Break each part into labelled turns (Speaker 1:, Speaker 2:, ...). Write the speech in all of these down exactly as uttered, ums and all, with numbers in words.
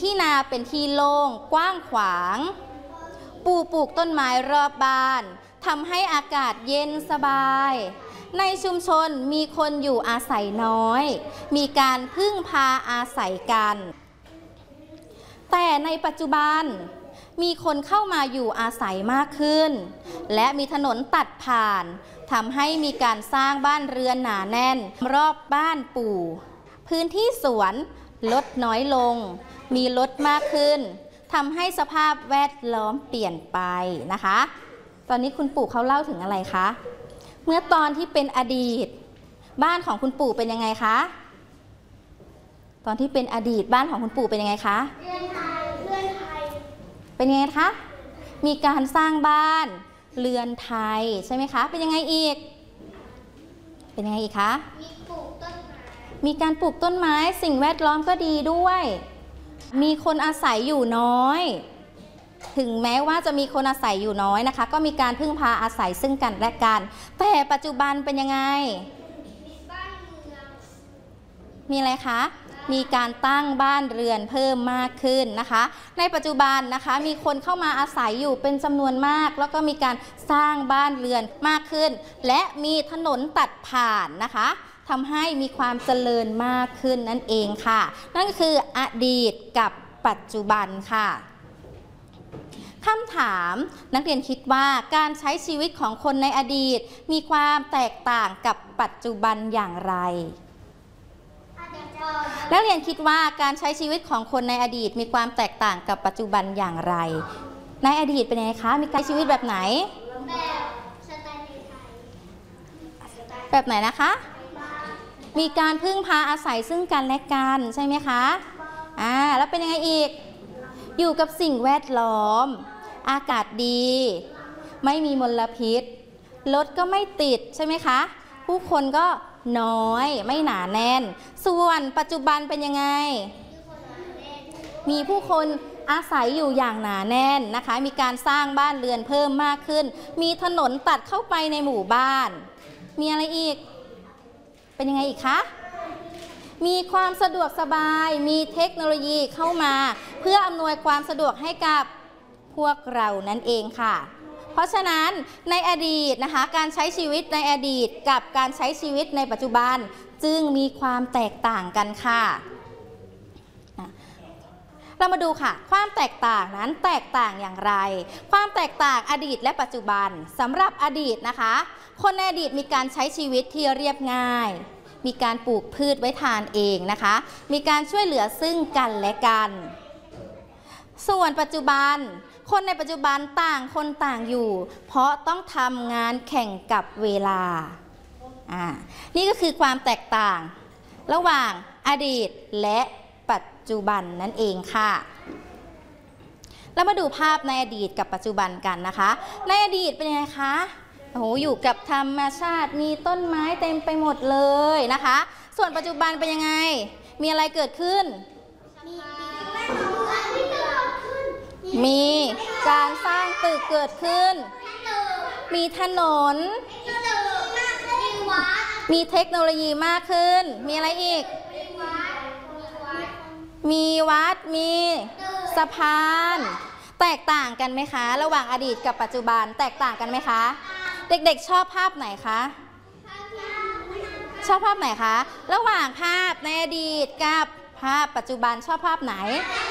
Speaker 1: ที่นาเป็นที่โล่งกว้างขวางปู่ปลูกต้นไม้รอบบ้านทำให้อากาศเย็นสบายในชุมชนมีคนอยู่อาศัยน้อยมีการพึ่งพาอาศัยกันแต่ในปัจจุบันมีคนเข้ามาอยู่อาศัยมากขึ้นและมีถนนตัดผ่านทำให้มีการสร้างบ้านเรือนหนาแน่นรอบบ้านปู่พื้นที่สวนลดน้อยลงมีรถมากขึ้นทำให้สภาพแวดล้อมเปลี่ยนไปนะคะตอนนี้คุณปู่เขาเล่าถึงอะไรคะเมื่อตอนที่เป็นอดีตบ้านของคุณปู่เป็นยังไงคะตอนที่เป็นอดีตบ้านของคุณปู่เป็นยังไงคะเรือนไทยเรือนไทยเป็นยังไงคะมีการสร้างบ้านเรือนไทยใช่ไหมคะเป็นยังไงอีกเป็นยังไงอีกคะมีปลูกต้นไม้มีการปลูกต้นไม้สิ่งแวดล้อมก็ดีด้วยมีคนอาศัยอยู่น้อยถึงแม้ว่าจะมีคนอาศัยอยู่น้อยนะคะก็มีการพึ่งพาอาศัยซึ่งกันและกันแต่ปัจจุบันเป็นยังไงมีบ้านเมืองมีอะไรคะมีการตั้งบ้านเรือนเพิ่มมากขึ้นนะคะในปัจจุบันนะคะมีคนเข้ามาอาศัยอยู่เป็นจำนวนมากแล้วก็มีการสร้างบ้านเรือนมากขึ้นและมีถนนตัดผ่านนะคะทำให้มีความเจริญมากขึ้นนั่นเองค่ะนั่นคืออดีตกับปัจจุบันค่ะคำถามนักเรียนคิดว่าการใช้ชีวิตของคนในอดีตมีความแตกต่างกับปัจจุบันอย่างไรนักเรียนคิดว่าการใช้ชีวิตของคนในอดีตมีความแตกต่างกับปัจจุบันอย่างไรในอดีตเป็นยังไงคะมีการใช้ชีวิตแบบไหนแบบสไตล์ไทยแบบไหนนะคะมีการพึ่งพาอาศัยซึ่งกันและกันใช่ไหมคะอ่าแล้วเป็นยังไงอีกอยู่กับสิ่งแวดล้อมอากาศดีไม่มีมลพิษรถก็ไม่ติดใช่ไหมคะผู้คนก็น้อยไม่หนาแน่นส่วนปัจจุบันเป็นยังไงมีผู้คนอาศัยอยู่อย่างหนาแน่นนะคะมีการสร้างบ้านเรือนเพิ่มมากขึ้นมีถนนตัดเข้าไปในหมู่บ้านมีอะไรอีกเป็นยังไงอีกคะมีความสะดวกสบายมีเทคโนโลยีเข้ามาเพื่ออำนวยความสะดวกให้กับพวกเรานั่นเองค่ะเพราะฉะนั้นในอดีตนะคะการใช้ชีวิตในอดีตกับการใช้ชีวิตในปัจจุบันจึงมีความแตกต่างกันค่ะเรามาดูค่ะความแตกต่างนั้นแตกต่างอย่างไรความแตกต่างอดีตและปัจจุบันสำหรับอดีตนะคะคนในอดีตมีการใช้ชีวิตที่เรียบง่ายมีการปลูกพืชไว้ทานเองนะคะมีการช่วยเหลือซึ่งกันและกันส่วนปัจจุบันคนในปัจจุบันต่างคนต่างอยู่เพราะต้องทำงานแข่งกับเวลาอ่านี่ก็คือความแตกต่างระหว่างอดีตและปัจจุบันนั่นเองค่ะแล้วมาดูภาพในอดีตกับปัจจุบันกันนะคะในอดีตเป็นยังไงคะโอ้โหอยู่กับธรรมชาติมีต้นไม้เต็มไปหมดเลยนะคะส่วนปัจจุบันเป็นยังไงมีอะไรเกิดขึ้นมีการสร้างตึกเกิดขึ้นมีถนนมีเทคโนโลยีมากขึ้นมีอะไรอีกมีวัดมีสะพานแตกต่างกันไหมคะระหว่างอดีตกับปัจจุบันแตกต่างกันไหมคะเด็กๆชอบภาพไหนคะชอบภาพไหนคะระหว่างภาพในอดีตกับภาพปัจจุบันชอบภาพไหน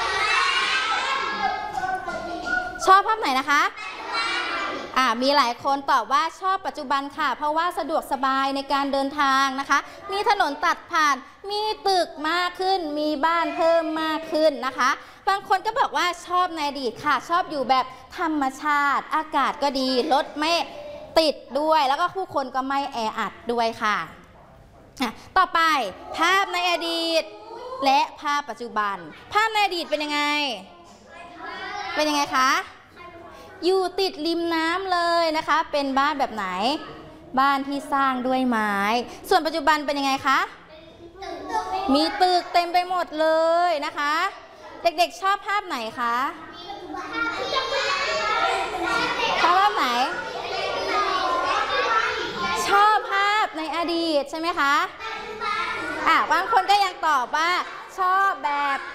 Speaker 1: ชอบภาพไหนนะคะอ่ามีหลายคนตอบว่าชอบปัจจุบันค่ะเพราะว่าสะดวกสบายในการเดินทางนะคะมีถนนตัดผ่านมีตึกมากขึ้นมีบ้านเพิ่มมากขึ้นนะคะบางคนก็บอกว่าชอบในอดีตค่ะชอบอยู่แบบธรรมชาติอากาศก็ดีรถไม่ติดด้วยแล้วก็ผู้คนก็ไม่แออัดด้วยค่ะต่อไปภาพในอดีตและภาพปัจจุบันภาพในอดีตเป็นยังไงเป็นยังไงคะอยู่ติดริมน้ำเลยนะคะเป็นบ้านแบบไหนบ้านที่สร้างด้วยไม้ส่วนปัจจุบันเป็นยังไงคะมีตึกเต็มไปหมดเลยนะคะเด็กๆชอบภาพไหนคะชอบภาพไหนชอบภาพในอดีตใช่ไหมคะอ่ะบางคนก็ยังตอบว่าชอบแบบ